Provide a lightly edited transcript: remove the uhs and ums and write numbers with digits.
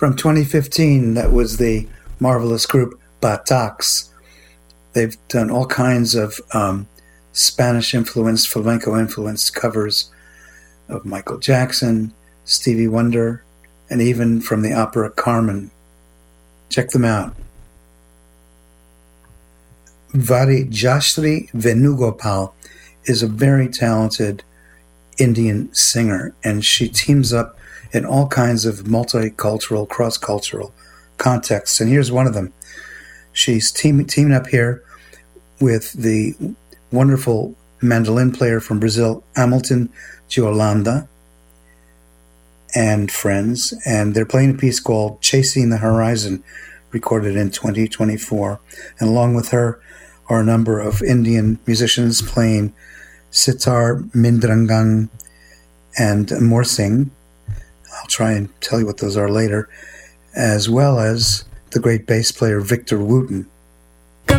From 2015, that was the marvelous group Batacs. They've done all kinds of Spanish-influenced, flamenco-influenced covers of Michael Jackson, Stevie Wonder, and even from the opera Carmen. Check them out. Varijashree Venugopal is a very talented Indian singer, and she teams up in all kinds of multicultural, cross-cultural contexts. And here's one of them. She's teaming up here with the wonderful mandolin player from Brazil, Hamilton de Holanda, and friends. And they're playing a piece called Chasing the Horizon, recorded in 2024. And along with her are a number of Indian musicians playing sitar, mindrangang, and morsing. I'll try and tell you what those are later, as well as the great bass player Victor Wooten.